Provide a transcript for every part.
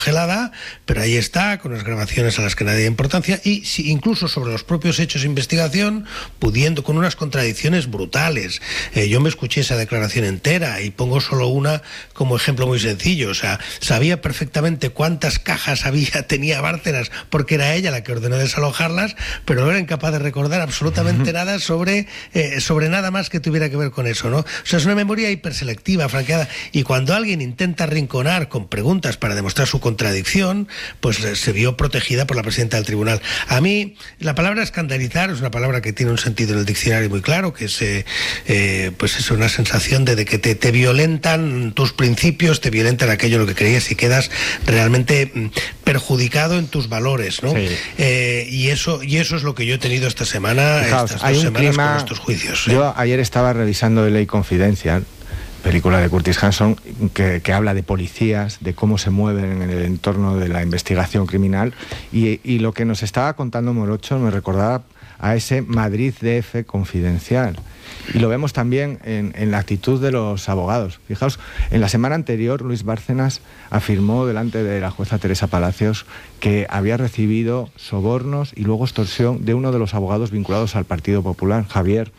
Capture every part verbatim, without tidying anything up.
congelada, pero ahí está, con unas grabaciones a las que nadie da importancia, y si, incluso sobre los propios hechos de investigación, pudiendo, con unas contradicciones brutales. Eh, yo me escuché esa declaración entera y pongo solo una como ejemplo muy sencillo. O sea, sabía perfectamente cuántas cajas había, tenía Bárcenas, porque era ella la que ordenó desalojarlas, pero no era incapaz de recordar absolutamente nada sobre, eh, sobre nada más que tuviera que ver con eso, ¿no? O sea, es una memoria hiperselectiva, franqueada, y cuando alguien intenta arrinconar con preguntas para demostrar su contradicción, pues se vio protegida por la presidenta del tribunal. A mí, la palabra escandalizar es una palabra que tiene un sentido en el diccionario muy claro, que es eh, eh, pues es una sensación de, de que te, te violentan tus principios, te violentan aquello en lo que creías y quedas realmente mm, perjudicado en tus valores, ¿no? Sí. Eh, y eso y eso es lo que yo he tenido esta semana, Fijaos, estas dos semanas clima, con estos juicios. ¿eh? Yo ayer estaba revisando Ley Confidencial, película de Curtis Hanson, que, que habla de policías, de cómo se mueven en el entorno de la investigación criminal, y, y lo que nos estaba contando Morocho me recordaba a ese Madrid D F confidencial. Y lo vemos también en, en la actitud de los abogados. Fijaos, en la semana anterior Luis Bárcenas afirmó delante de la jueza Teresa Palacios que había recibido sobornos y luego extorsión de uno de los abogados vinculados al Partido Popular, Javier,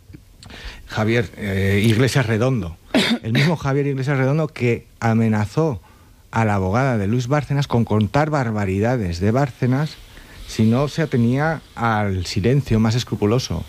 Javier eh, Iglesias Redondo. El mismo Javier Iglesias Redondo que amenazó a la abogada de Luis Bárcenas con contar barbaridades de Bárcenas si no se atenía al silencio más escrupuloso.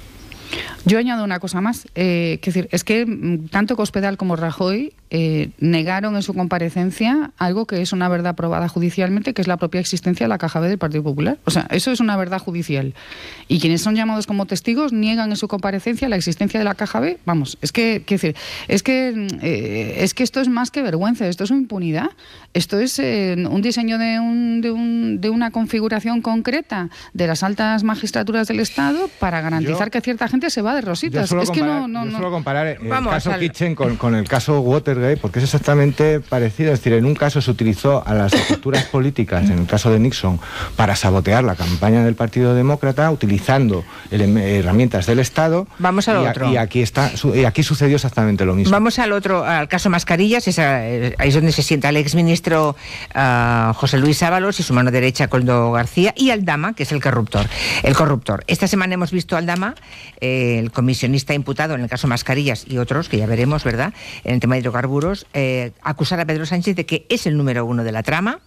Yo añado una cosa más, eh, que decir, es que tanto Cospedal como Rajoy eh, negaron en su comparecencia algo que es una verdad probada judicialmente, que es la propia existencia de la Caja B del Partido Popular. O sea, eso es una verdad judicial. Y quienes son llamados como testigos niegan en su comparecencia la existencia de la Caja B. Vamos, es que, quiero decir, es que, eh, es que esto es más que vergüenza, esto es impunidad. Esto es eh, un diseño de, un, de, un, de una configuración concreta de las altas magistraturas del Estado para garantizar yo, que cierta gente se va de rositas. Yo es comparar, que no, no, yo no. suelo comparar el Vamos, caso al... Kitchen con, con el caso Watergate, porque es exactamente parecido. Es decir, en un caso se utilizó a las estructuras políticas, en el caso de Nixon, para sabotear la campaña del Partido Demócrata, utilizando el, herramientas del Estado. Vamos al y, otro. Y aquí está, y aquí sucedió exactamente lo mismo. Vamos al otro, al caso Mascarillas. Esa, ahí es donde se sienta el exministro uh, José Luis Ábalos y su mano derecha Koldo García, y Aldama, que es el corruptor. El corruptor. Esta semana hemos visto a Aldama, eh, el comisionista imputado en el caso Mascarillas y otros, que ya veremos, ¿verdad?, en el tema de hidrocarburos, eh, acusar a Pedro Sánchez de que es el número uno de la trama.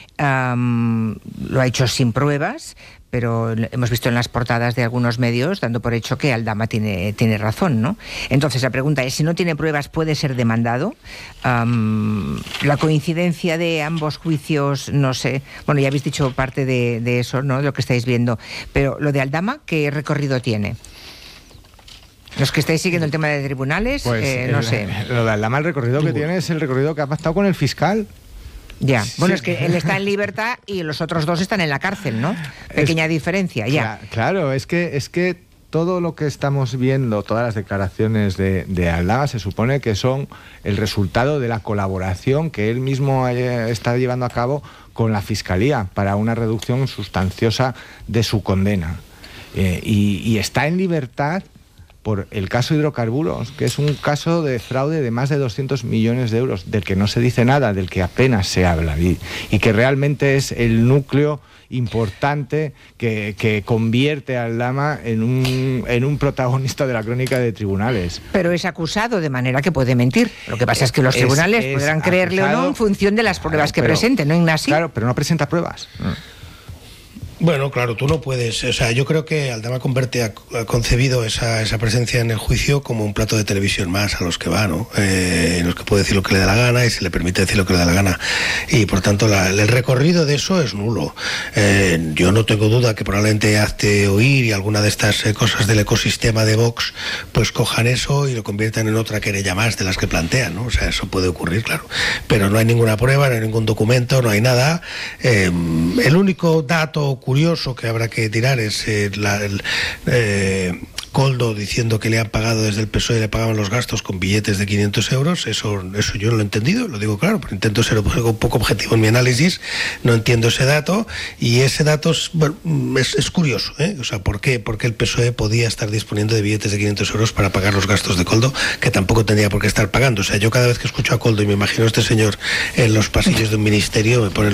Um, lo ha hecho sin pruebas, pero hemos visto en las portadas de algunos medios dando por hecho que Aldama tiene, tiene razón, ¿no? Entonces la pregunta es, si no tiene pruebas, ¿puede ser demandado? Um, la coincidencia de ambos juicios, no sé, bueno, ya habéis dicho parte de, de eso, ¿no?, de lo que estáis viendo, pero lo de Aldama, ¿qué recorrido tiene? Los que estáis siguiendo el tema de tribunales, pues, eh, no el, sé. Lo de Aldama, el recorrido que tiene es el recorrido que ha pactado con el fiscal. Ya, bueno, sí. Es que él está en libertad y los otros dos están en la cárcel, ¿no? Pequeña es, diferencia, ya. Claro, es que es que todo lo que estamos viendo, todas las declaraciones de, de Aldama, se supone que son el resultado de la colaboración que él mismo está llevando a cabo con la Fiscalía para una reducción sustanciosa de su condena. Eh, y, y está en libertad por el caso hidrocarburos, que es un caso de fraude de más de doscientos millones de euros, del que no se dice nada, del que apenas se habla, y, y que realmente es el núcleo importante que, que convierte a Aldama en un, en un protagonista de la crónica de tribunales. Pero es acusado, de manera que puede mentir. Lo que pasa es que los tribunales es, es podrán creerle acusado, o no en función de las pruebas claro, que pero, presente, ¿no, Ignacio? Claro, pero no presenta pruebas. Bueno, claro, tú no puedes, o sea, yo creo que Aldama convierte, ha, ha concebido esa, esa presencia en el juicio como un plato de televisión más a los que va, ¿no? Eh, en los que puede decir lo que le da la gana y se le permite decir lo que le da la gana. Y por tanto, la, el recorrido de eso es nulo. Eh, yo no tengo duda que probablemente Hazte Oír y alguna de estas eh, cosas del ecosistema de Vox, pues cojan eso y lo conviertan en otra querella más de las que plantean, ¿no? O sea, eso puede ocurrir, claro. Pero no hay ninguna prueba, no hay ningún documento, no hay nada. Eh, el único dato curioso que habrá que tirar es eh, la, el, eh, Koldo diciendo que le han pagado desde el P S O E, le pagaban los gastos con billetes de quinientos euros, eso, eso yo no lo he entendido, lo digo claro, pero intento ser un poco objetivo en mi análisis, no entiendo ese dato, y ese dato es, bueno, es, es curioso, ¿eh? O sea, ¿por qué? Porque el P S O E podía estar disponiendo de billetes de quinientos euros para pagar los gastos de Koldo, que tampoco tendría por qué estar pagando. O sea, yo cada vez que escucho a Koldo y me imagino a este señor en los pasillos de un ministerio, me pone